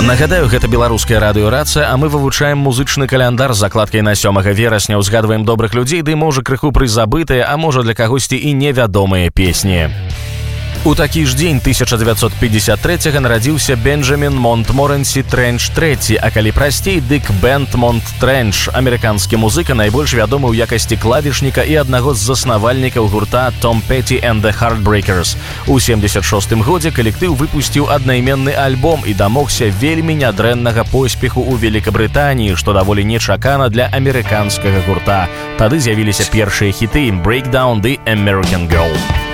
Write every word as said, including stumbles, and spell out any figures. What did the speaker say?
Нагадаю, гэта беларуская радыёрацыя, а мы вывучаем музычны каляндар з закладкай на сёмага верасня, узгадваем добрых людзей, ды можа крыху прызабытыя, а можа для кагосьці і невядомыя песні. У такі ж дзень тысяча дзевяцьсот пятьдесят трэцяга нарадзіўся Бенджамін Монтморэнсі Трэнч трэці, а калі прасцей, дык Бентмонт Трэнч, амерыканскі музыка, найбольш вядомы ў якасці клавішніка і аднаго з заснавальнікаў гурта Tom Petty and the Heartbreakers. У семдзесят шостым годзе калектыў выпусціў аднайменны альбом і дамогся вельмі нядрэннага поспеху ў Великабрытаніі, што даволі нечакана для амерыканскага гурта. Тады з'явіліся першыя хіты «Breakdown the American Girl».